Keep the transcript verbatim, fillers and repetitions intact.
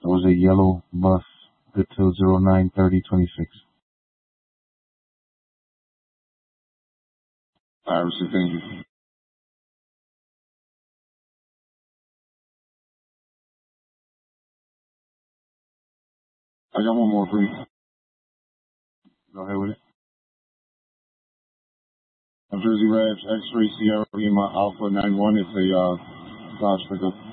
That was a yellow bus. Good till zero nine thirty twenty-six. I received, thank you. I got one more for you. Go ahead with it. New Jersey Reg, X-Ray Sierra Lima Alpha nine one. It's a uh, Dodge pickup.